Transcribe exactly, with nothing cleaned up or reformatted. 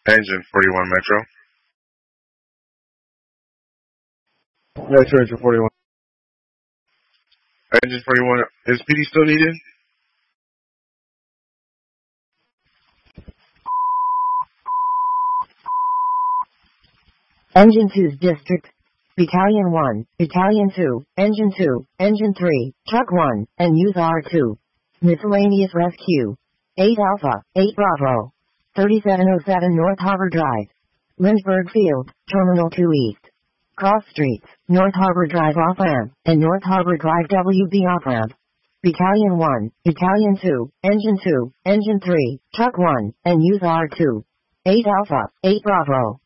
Engine forty-one Metro. Metro Engine forty-one. Engine forty-one, is P D still needed? Engine two's district. Battalion one, Battalion two, Engine two, Engine three, Truck one, and Use R two. Miscellaneous Rescue. eight Alpha, eight Bravo. thirty-seven oh seven North Harbor Drive. Lynchburg Field, Terminal two East. Cross Streets, North Harbor Drive off-ramp, and North Harbor Drive W B off-ramp. Battalion one, Battalion two, Engine two, Engine three, Truck one, and Use R two. eight Alpha, eight Bravo.